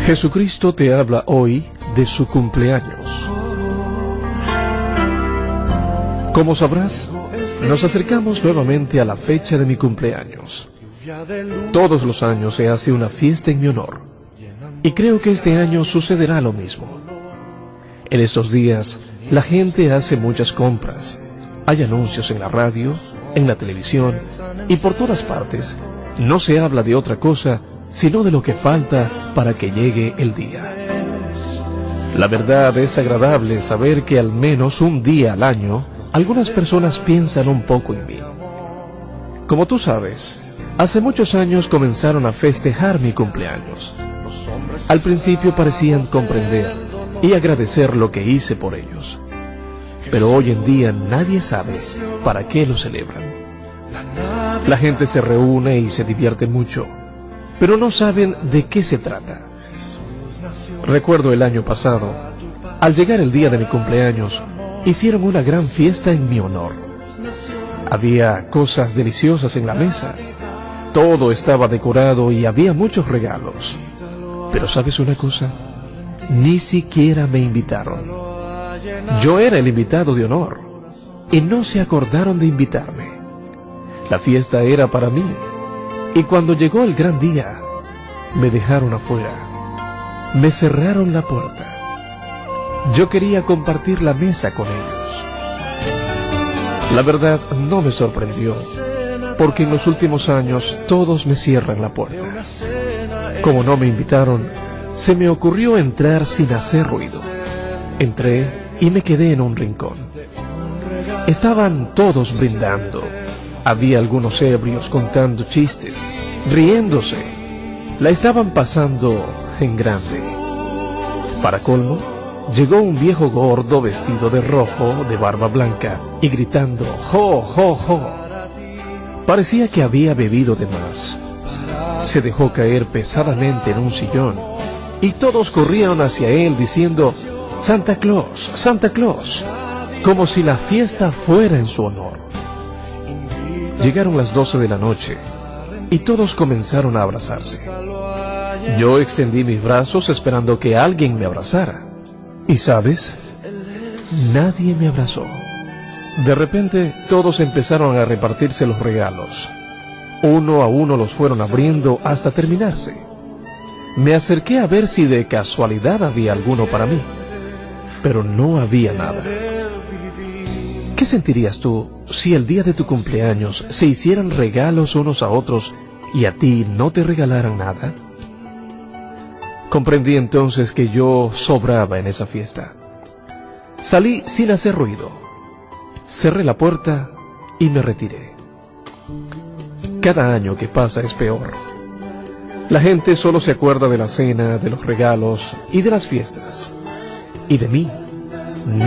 Jesucristo te habla hoy de su cumpleaños. Como sabrás, nos acercamos nuevamente a la fecha de mi cumpleaños. Todos los años se hace una fiesta en mi honor, y creo que este año sucederá lo mismo. En estos días, la gente hace muchas compras. Hay anuncios en la radio, en la televisión, y por todas partes. No se habla de otra cosa, sino de lo que falta para que llegue el día. La verdad, es agradable saber que al menos un día al año, algunas personas piensan un poco en mí. Como tú sabes, hace muchos años comenzaron a festejar mi cumpleaños. Al principio parecían comprender y agradecer lo que hice por ellos. Pero hoy en día nadie sabe para qué lo celebran. La gente se reúne y se divierte mucho, pero no saben de qué se trata. Recuerdo el año pasado, al llegar el día de mi cumpleaños, hicieron una gran fiesta en mi honor. Había cosas deliciosas en la mesa, todo estaba decorado y había muchos regalos. Pero ¿sabes una cosa? Ni siquiera me invitaron. Yo era el invitado de honor, y no se acordaron de invitarme. La fiesta era para mí, y cuando llegó el gran día, me dejaron afuera. Me cerraron la puerta. Yo quería compartir la mesa con ellos. La verdad, no me sorprendió, porque en los últimos años todos me cierran la puerta. Como no me invitaron, se me ocurrió entrar sin hacer ruido. Entré y me quedé en un rincón. Estaban todos brindando. Había algunos ebrios contando chistes, riéndose. La estaban pasando en grande. Para colmo, llegó un viejo gordo vestido de rojo, de barba blanca, y gritando ¡jo, jo, jo! Parecía que había bebido de más. Se dejó caer pesadamente en un sillón, y todos corrieron hacia él diciendo ¡Santa Claus! ¡Santa Claus!, como si la fiesta fuera en su honor. Llegaron las 12 de la noche, y todos comenzaron a abrazarse. Yo extendí mis brazos esperando que alguien me abrazara. ¿Y sabes? Nadie me abrazó. De repente, todos empezaron a repartirse los regalos. Uno a uno los fueron abriendo hasta terminarse. Me acerqué a ver si de casualidad había alguno para mí, pero no había nada. ¿Qué sentirías tú si el día de tu cumpleaños se hicieran regalos unos a otros y a ti no te regalaran nada? Comprendí entonces que yo sobraba en esa fiesta. Salí sin hacer ruido. Cerré la puerta y me retiré. Cada año que pasa es peor. La gente solo se acuerda de la cena, de los regalos y de las fiestas. Y de mí.